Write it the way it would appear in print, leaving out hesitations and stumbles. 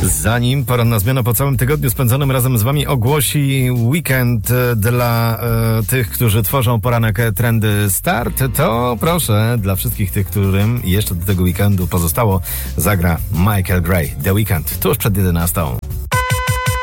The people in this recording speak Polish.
Zanim poranna zmiana po całym tygodniu spędzonym razem z wami ogłosi weekend dla tych, którzy tworzą poranek Trendy Start, to proszę, dla wszystkich tych, którym jeszcze do tego weekendu pozostało, zagra Michael Gray, The Weekend, tuż przed 11.